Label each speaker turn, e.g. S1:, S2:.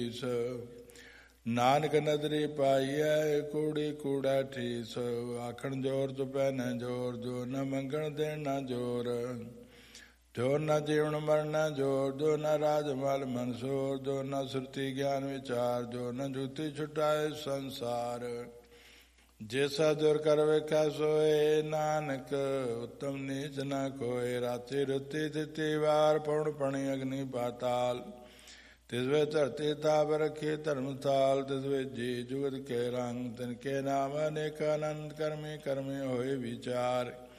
S1: ਨਾਨਕ ਨਦਰੀ ਪਾਈਐ ਕੂੜੀ ਕੂੜਾ ਠੀਸ। ਆਖਣ ਜੋਰ ਚੁਪੈ ਨ ਜੋਰ, ਜੋ ਨ ਮੰਗਣ ਦੇਣ ਨਾ ਜੋਰ। ਜੋ ਨ ਜੀਵਨ ਮਰਨ ਜੋਰ, ਜੋ ਨ ਰਾਜ ਮਲ ਮਨਸੂਰ। ਜੋ ਨ ਸੁਰਤੀ ਗਿਆਨ ਵਿਚਾਰ, ਜੋ ਨ ਜੁਤੀ ਛੁਟਾਏ ਸੰਸਾਰ। ਜੈਸਾ ਜੁਰ ਕਰ ਵੇਖੈ ਸੋਏ, ਨਾਨਕ ਉਤਮ ਨੀਚ ਨ ਕੋਏ। ਰਾਤੀ ਰੁਤੀ ਤਿਤੀ ਵਾਰ, ਪਉਣ ਪਣੀ ਅਗਨੀ ਪਾਤਾਲ। ਤਿਸ ਵੇ ਧਰਤੀ ਤਾਪ ਰਖੀ ਧਰਮਥਾਲ। ਤਿਸ ਵੇ ਜੀ ਜੁਗਤ ਕੇ ਰੰਗ, ਤਿਨ ਕੇ ਨਾਮ ਅਨੇਕ। ਅਨੰਤ ਕਰਮੀ ਕਰਮੀ ਹੋਏ ਵਿਚਾਰ।